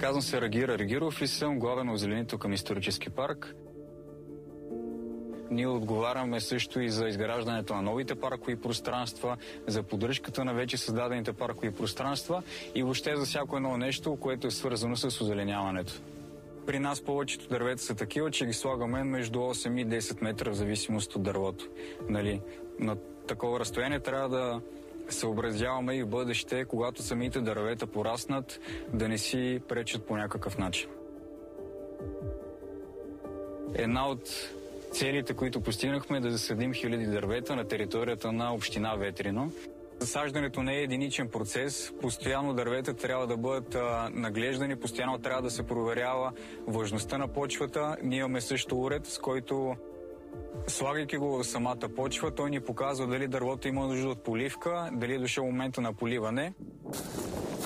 Казвам се Рагир Аргиров и съм главен озеленител към исторически парк. Ние отговаряме също и за изграждането на новите паркови пространства, за поддръжката на вече създадените паркови пространства и въобще за всяко едно нещо, което е свързано с озеленяването. При нас повечето дървета са такива, че ги слагаме между 8 и 10 метра в зависимост от дървото. На такова разстояние трябва да съобразяваме и в бъдеще, когато самите дървета пораснат, да не си пречат по някакъв начин. Една от целите, които постигнахме, е да засадим хиляди дървета на територията на община Ветрино. Засаждането не е единичен процес. Постоянно дървета трябва да бъдат наглеждани, постоянно трябва да се проверява влажността на почвата. Ние имаме също уред, с който, слагайки го в самата почва, той ни показва дали дървото има нужда от поливка, дали е дошъл момента на поливане.